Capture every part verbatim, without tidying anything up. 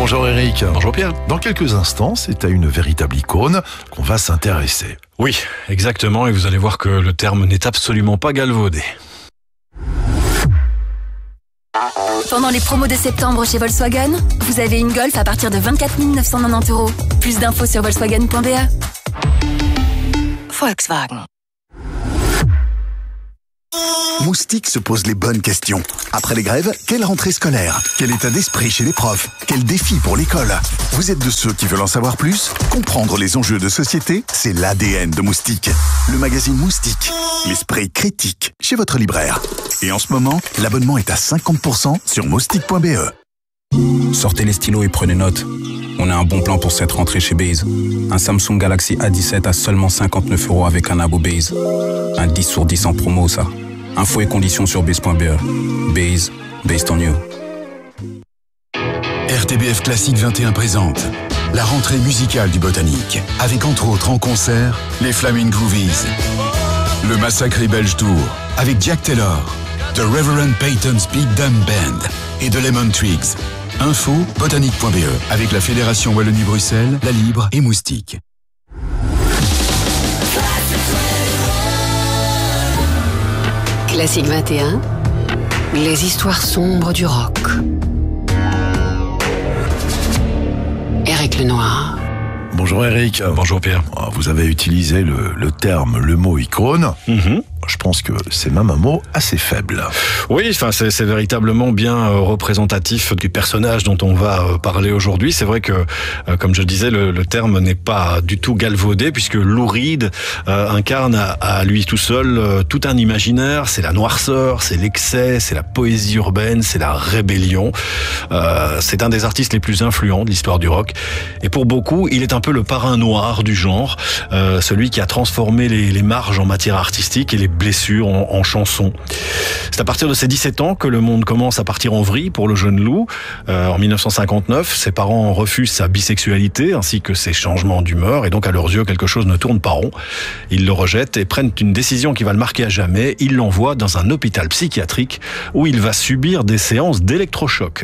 Bonjour Eric. Bonjour Pierre. Dans quelques instants, c'est à une véritable icône qu'on va s'intéresser. Oui, exactement, et vous allez voir que le terme n'est absolument pas galvaudé. Pendant les promos de septembre chez Volkswagen, vous avez une Golf à partir de vingt-quatre mille neuf cent quatre-vingt-dix euros. Plus d'infos sur volkswagen point b e. Volkswagen. Moustique se pose les bonnes questions. Après les grèves, quelle rentrée scolaire? Quel état d'esprit chez les profs? Quel défi pour l'école? Vous êtes de ceux qui veulent en savoir plus? Comprendre les enjeux de société, c'est l'A D N de Moustique. Le magazine Moustique, l'esprit critique, chez votre libraire. Et en ce moment, l'abonnement est à cinquante pour cent sur moustique point b e. Sortez les stylos et prenez note. On a un bon plan pour cette rentrée chez Base. Un Samsung Galaxy A dix-sept à seulement cinquante-neuf euros avec un abo Base. Un dix sur dix en promo, ça. Infos et conditions sur base point b e. Base, based on you. R T B F Classique vingt et un présente la rentrée musicale du Botanique, avec entre autres en concert les Flaming Groovies, le Massacré Belge Tour avec Jack Taylor, The Reverend Peyton's Big Dumb Band et The Lemon Twigs. Info botanique point b e avec la Fédération Wallonie-Bruxelles, La Libre et Moustique. Classique vingt et un, les histoires sombres du rock. Eric Lenoir. Bonjour Eric. Bonjour Pierre. Vous avez utilisé le, le terme, le mot icône. Mm-hmm. Je pense que c'est même un mot assez faible. Oui, enfin, c'est, c'est véritablement bien euh, représentatif du personnage dont on va euh, parler aujourd'hui. C'est vrai que, euh, comme je le disais, le, le terme n'est pas du tout galvaudé, puisque Lou Reed euh, incarne à, à lui tout seul euh, tout un imaginaire. C'est la noirceur, c'est l'excès, c'est la poésie urbaine, c'est la rébellion. Euh, c'est un des artistes les plus influents de l'histoire du rock. Et pour beaucoup, il est un peu le parrain noir du genre, euh, celui qui a transformé les, les marges en matière artistique et les blessures en, en chansons. C'est à partir de ses dix-sept ans que le monde commence à partir en vrille pour le jeune Lou. Euh, en dix-neuf cent cinquante-neuf, ses parents refusent sa bisexualité ainsi que ses changements d'humeur, et donc à leurs yeux, quelque chose ne tourne pas rond. Ils le rejettent et prennent une décision qui va le marquer à jamais. Ils l'envoient dans un hôpital psychiatrique où il va subir des séances d'électrochoc.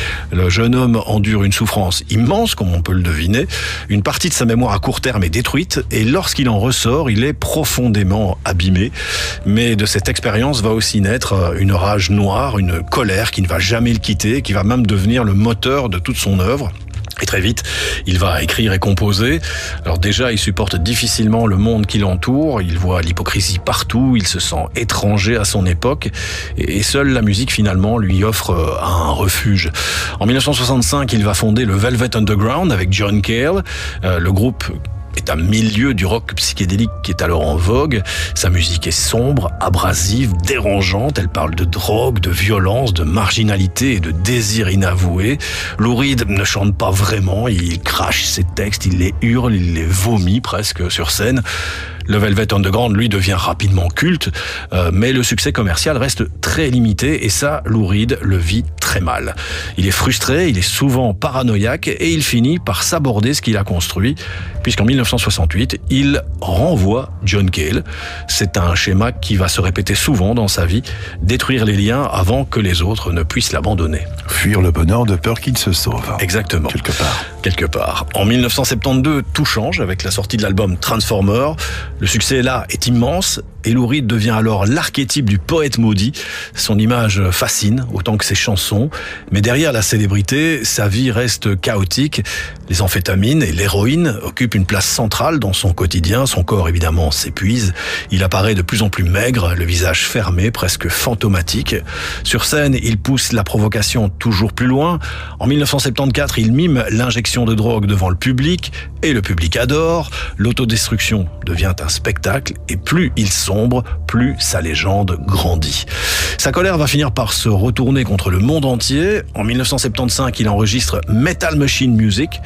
Le jeune homme endure une souffrance immense, comme on peut le deviner. Une partie de sa mémoire à court terme est détruite, et lorsqu'il en ressort, il est profondément abîmé. Mais de cette expérience va aussi naître une rage noire, une colère qui ne va jamais le quitter, qui va même devenir le moteur de toute son œuvre. Et très vite, il va écrire et composer. Alors déjà, il supporte difficilement le monde qui l'entoure, il voit l'hypocrisie partout, il se sent étranger à son époque, et seule la musique finalement lui offre un refuge. En dix-neuf cent soixante-cinq, il va fonder le Velvet Underground avec John Cale, euh, le groupe est un milieu du rock psychédélique qui est alors en vogue. Sa musique est sombre, abrasive, dérangeante. Elle parle de drogue, de violence, de marginalité et de désir inavoué. Lou Reed ne chante pas vraiment, il crache ses textes, il les hurle, il les vomit presque sur scène. Le Velvet Underground, lui, devient rapidement culte, euh, mais le succès commercial reste très limité, et ça, Lou Reed le vit très mal. Il est frustré, il est souvent paranoïaque, et il finit par saborder ce qu'il a construit, puisqu'en dix-neuf cent soixante-huit, il renvoie John Cale. C'est un schéma qui va se répéter souvent dans sa vie, détruire les liens avant que les autres ne puissent l'abandonner. Fuir le bonheur de peur qu'il se sauve. Exactement. Quelque part. Quelque part. En dix-neuf cent soixante-douze, tout change avec la sortie de l'album Transformer. Le succès là est immense, et Lou Reed devient alors l'archétype du poète maudit. Son image fascine autant que ses chansons, mais derrière la célébrité, sa vie reste chaotique. Les amphétamines et l'héroïne occupent une place centrale dans son quotidien. Son corps évidemment s'épuise. Il apparaît de plus en plus maigre, le visage fermé, presque fantomatique. Sur scène, il pousse la provocation toujours plus loin. En dix-neuf cent soixante-quatorze, il mime l'injection de drogue devant le public, et le public adore. L'autodestruction devient un spectacle, et plus il sombre, plus sa légende grandit. Sa colère va finir par se retourner contre le monde entier. En dix-neuf cent soixante-quinze, il enregistre Metal Machine Music,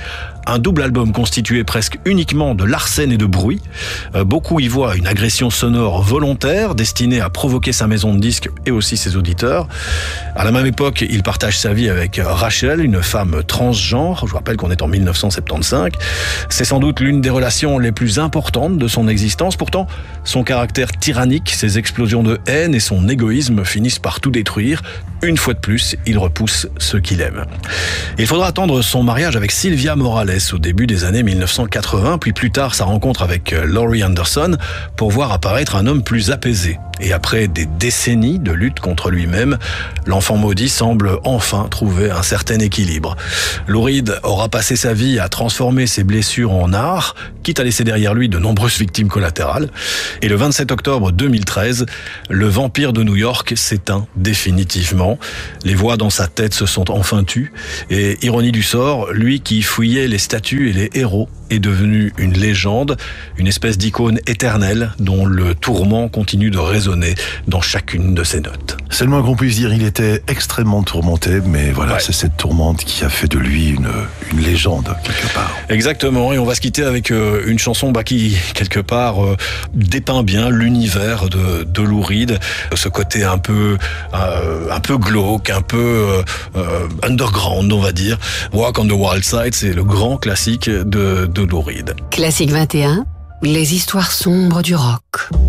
Un double album constitué presque uniquement de larcène et de bruit. Euh, beaucoup y voient une agression sonore volontaire destinée à provoquer sa maison de disques et aussi ses auditeurs. À la même époque, il partage sa vie avec Rachel, une femme transgenre. Je vous rappelle qu'on est en mille neuf cent soixante-quinze. C'est sans doute l'une des relations les plus importantes de son existence. Pourtant, son caractère tyrannique, ses explosions de haine et son égoïsme finissent par tout détruire. Une fois de plus, il repousse ceux qu'il aime. Il faudra attendre son mariage avec Sylvia Morales au début des années mille neuf cent quatre-vingts, puis plus tard sa rencontre avec Laurie Anderson pour voir apparaître un homme plus apaisé. Et après des décennies de lutte contre lui-même, l'enfant maudit semble enfin trouver un certain équilibre. Lou Reed aura passé sa vie à transformer ses blessures en art, quitte à laisser derrière lui de nombreuses victimes collatérales. Et le vingt-sept octobre deux mille treize, le vampire de New York s'éteint définitivement. Les voix dans sa tête se sont enfin tues. Et ironie du sort, lui qui fouillait les statues et les héros est devenu une légende, une espèce d'icône éternelle dont le tourment continue de résonner dans chacune de ses notes. C'est le moins qu'on puisse dire, il était extrêmement tourmenté, mais voilà, ouais. C'est cette tourmente qui a fait de lui une, une légende, quelque part. Exactement, et on va se quitter avec euh, une chanson bah, qui, quelque part, euh, dépeint bien l'univers de, de Lou Reed, ce côté un peu, euh, un peu glauque, un peu euh, euh, underground, on va dire. Walk on the Wild Side, c'est le grand classique de, de Lou Reed. Classique vingt et un, les histoires sombres du rock.